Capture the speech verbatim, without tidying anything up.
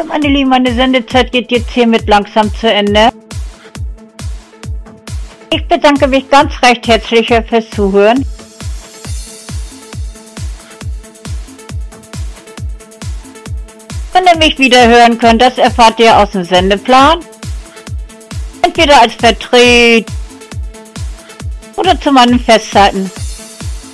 Ja, meine Lieben, meine Sendezeit geht jetzt hiermit langsam zu Ende. Ich bedanke mich ganz recht herzlich fürs Zuhören. Wenn ihr mich wieder hören könnt, das erfahrt ihr aus dem Sendeplan. Entweder als Vertret oder zu meinen Festzeiten.